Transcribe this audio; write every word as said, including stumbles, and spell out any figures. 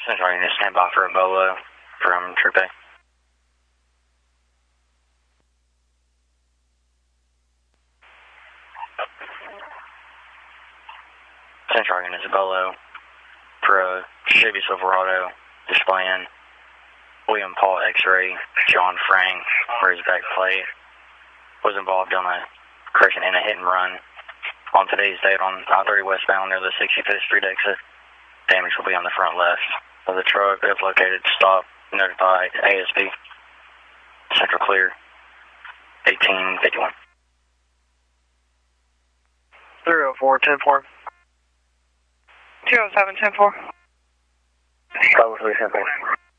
Central Unit, stand by for a bolo from Troop A. Central Unit, bolo for a Chevy Silverado displaying William Paul X-ray, John Frank, Razorback plate, was involved on a correction and a hit and run on today's date on I thirty westbound near the sixty-fifth Street exit. Damage will be on the front left of the truck. If located, stop, notify A S B. Central clear, eighteen fifty-one. three oh four, ten four. two oh seven, ten four. five oh three, ten four.